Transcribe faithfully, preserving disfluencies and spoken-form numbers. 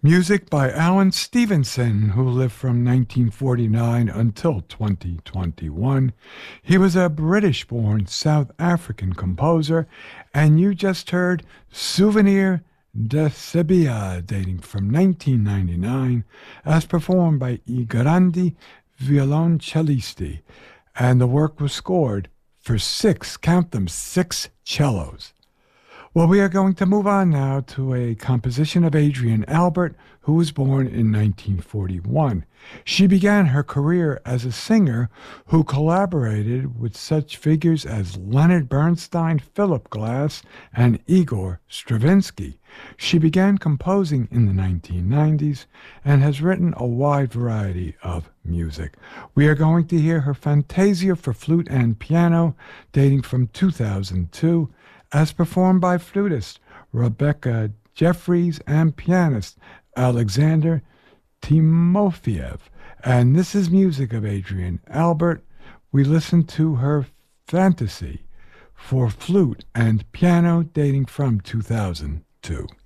Music by Alan Stevenson, who lived from nineteen forty-nine until twenty twenty-one. He was a British-born South African composer, and you just heard Souvenir de Sevilla, dating from nineteen ninety-nine, as performed by I Grandi Violoncellisti, and the work was scored for six, count them, six cellos. Well, we are going to move on now to a composition of Adrienne Albert, who was born in nineteen forty-one. She began her career as a singer who collaborated with such figures as Leonard Bernstein, Philip Glass, and Igor Stravinsky. She began composing in the nineteen nineties and has written a wide variety of music. We are going to hear her Fantasia for flute and piano, dating from two thousand two, as performed by flutist Rebecca Jeffries and pianist Alexander Timofeyev. And this is music of Adrienne Albert. We listen to her Fantasy for flute and piano, dating from two thousand two.